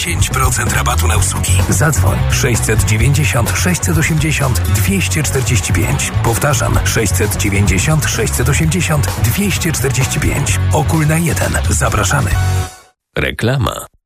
10% rabatu na usługi. Zadzwoń 690 680 245. Powtarzam 690 680 245. Okul na 1. Zapraszamy. Reklama.